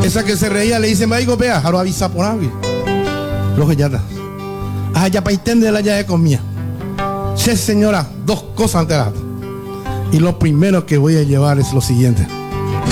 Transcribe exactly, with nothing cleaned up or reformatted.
Esa que se reía le dice, me digo, vea, jaro avisa por agua. Lo que ya está. Ah, ya para entender la llave comía. Sí, señora, dos cosas antes de la. Y lo primero que voy a llevar es lo siguiente.